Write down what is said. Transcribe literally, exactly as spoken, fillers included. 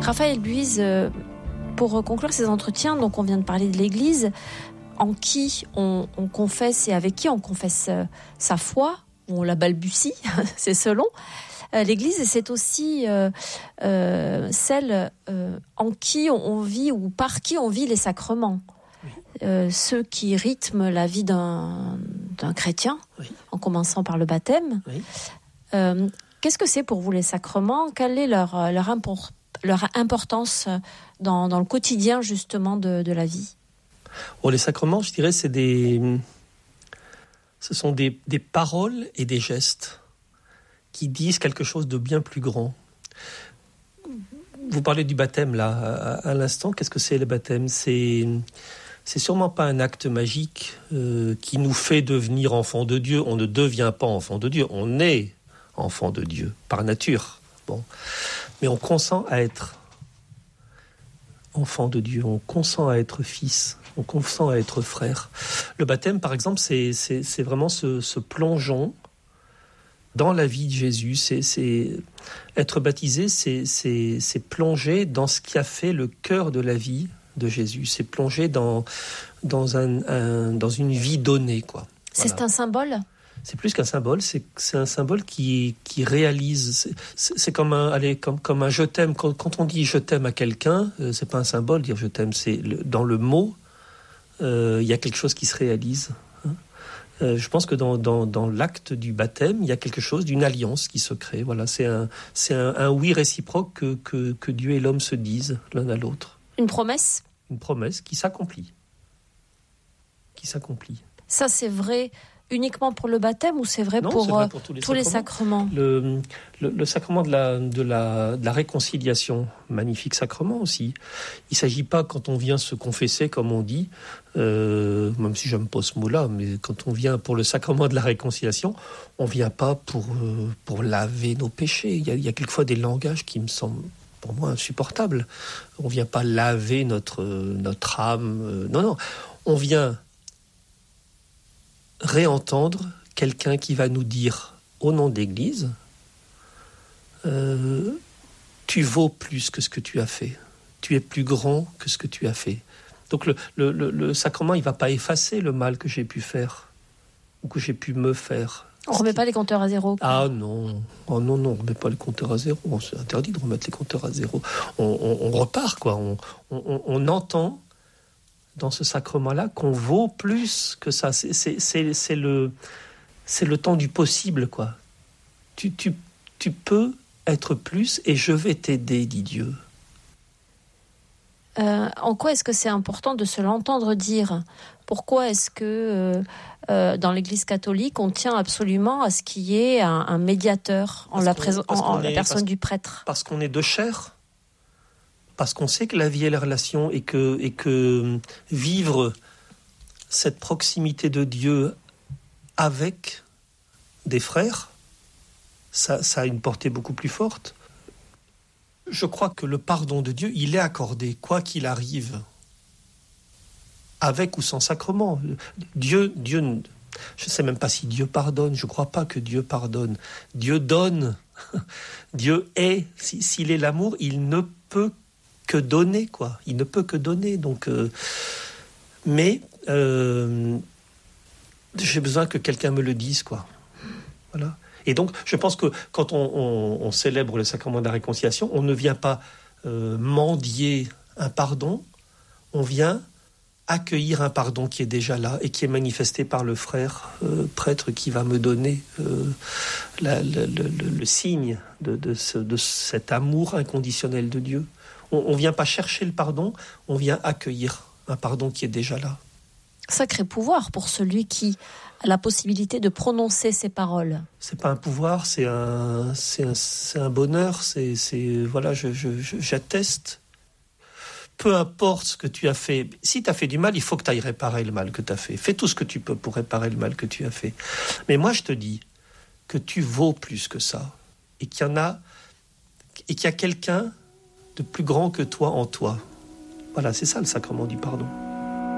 Raphaël Buise, euh, pour conclure ces entretiens, donc on vient de parler de l'Église, en qui on, on confesse et avec qui on confesse euh, sa foi, on la balbutie, c'est selon. Euh, L'Église, c'est aussi euh, euh, celle euh, en qui on, on vit ou par qui on vit les sacrements. Oui. Euh, ceux qui rythment la vie d'un, d'un chrétien, Oui. en commençant par le baptême. Oui. Euh, qu'est-ce que c'est pour vous les sacrements ? Quelle est leur, leur, impor- leur importance dans, dans le quotidien justement de, de la vie ? Oh, les sacrements, je dirais, c'est des, ce sont des, des paroles et des gestes qui disent quelque chose de bien plus grand. Vous parlez du baptême là, à, à l'instant. Qu'est-ce que c'est le baptême ? C'est, c'est sûrement pas un acte magique euh, qui nous fait devenir enfant de Dieu. On ne devient pas enfant de Dieu. On est enfant de Dieu par nature. Bon, mais on consent à être enfant de Dieu. On consent à être fils. On consent à être frère. Le baptême, par exemple, c'est, c'est, c'est vraiment ce, ce plongeon dans la vie de Jésus. C'est, c'est, être baptisé, c'est, c'est, c'est plonger dans ce qui a fait le cœur de la vie de Jésus. C'est plonger dans, dans, un, un, dans une vie donnée, quoi. C'est Voilà. un symbole ? C'est plus qu'un symbole, c'est, c'est un symbole qui, qui réalise. C'est, c'est, c'est comme, un, allez, comme, comme un je t'aime. Quand, quand on dit je t'aime à quelqu'un, euh, c'est pas un symbole, dire je t'aime. C'est le, dans le mot, il euh, y a quelque chose qui se réalise. Hein. Euh, je pense que dans, dans, dans l'acte du baptême, il y a quelque chose d'une alliance qui se crée. Voilà, c'est un, c'est un, un oui réciproque que, que, que Dieu et l'homme se disent l'un à l'autre. Une promesse ? Une promesse qui s'accomplit. Qui s'accomplit. Ça, c'est vrai uniquement pour le baptême ou c'est vrai, non, pour, c'est vrai pour tous les tous sacrements. les sacrements ? Le, le, le sacrement de la, de, la, de la réconciliation, magnifique sacrement aussi. Il ne s'agit pas, quand on vient se confesser, comme on dit, euh, même si j'aime pas ce mot-là, mais quand on vient pour le sacrement de la réconciliation, on ne vient pas pour, euh, pour laver nos péchés. Il y a, il y a quelquefois des langages qui me semblent, pour moi, insupportables. On ne vient pas laver notre, notre âme. Euh, non, non. On vient réentendre quelqu'un qui va nous dire, au nom de l'Église, euh, tu vaux plus que ce que tu as fait. Tu es plus grand que ce que tu as fait. Donc le, le, le, le sacrement, il ne va pas effacer le mal que j'ai pu faire ou que j'ai pu me faire. On ne remet pas les compteurs à zéro. Quoi. Ah non, oh non, non, on ne remet pas les compteurs à zéro. C'est interdit de remettre les compteurs à zéro. On, on, on repart, quoi. On, on, on entend dans ce sacrement-là qu'on vaut plus que ça. C'est, c'est, c'est, c'est, le, c'est le temps du possible, quoi. Tu, tu, tu peux être plus et je vais t'aider, dit Dieu. Euh, en quoi est-ce que c'est important de se l'entendre dire ? Pourquoi est-ce que euh, euh, dans l'Église catholique, on tient absolument à ce qu'il y ait un, un médiateur en, la, prés- en, en la est, personne parce, du prêtre ? Parce qu'on est de chair. Parce qu'on sait que la vie est la relation et que, et que vivre cette proximité de Dieu avec des frères, ça, ça a une portée beaucoup plus forte. Je crois que le pardon de Dieu, il est accordé, quoi qu'il arrive, avec ou sans sacrement. Dieu, Dieu, je ne sais même pas si Dieu pardonne, je ne crois pas que Dieu pardonne. Dieu donne, Dieu est, s'il est l'amour, il ne peut que donner, quoi. Il ne peut que donner. Donc, euh, mais euh, j'ai besoin que quelqu'un me le dise, quoi. Voilà. Et donc, je pense que quand on, on, on célèbre le sacrement de la réconciliation, on ne vient pas euh, mendier un pardon, on vient accueillir un pardon qui est déjà là et qui est manifesté par le frère euh, prêtre qui va me donner euh, la, le, le, le signe de, de, ce, de cet amour inconditionnel de Dieu. On ne vient pas chercher le pardon, on vient accueillir un pardon qui est déjà là. Sacré pouvoir pour celui qui a la possibilité de prononcer ces paroles. C'est pas un pouvoir, c'est un, c'est un, c'est un bonheur, c'est, c'est, voilà, je, je, je, j'atteste. Peu importe ce que tu as fait, si tu as fait du mal, il faut que tu ailles réparer le mal que tu as fait. Fais tout ce que tu peux pour réparer le mal que tu as fait. Mais moi, je te dis que tu vaux plus que ça. Et qu'il y en a, et qu'il y a quelqu'un de plus grand que toi en toi. Voilà, c'est ça le sacrement du pardon.